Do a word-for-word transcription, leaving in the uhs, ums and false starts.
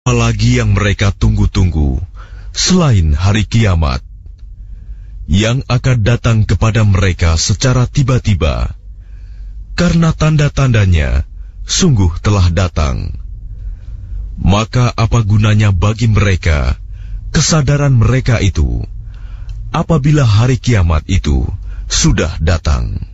Apalagi yang mereka tunggu-tunggu selain hari kiamat, yang akan datang kepada mereka secara tiba-tiba, karena tanda-tandanya sungguh telah datang. Maka apa gunanya bagi mereka kesadaran mereka itu, apabila hari kiamat itu sudah datang?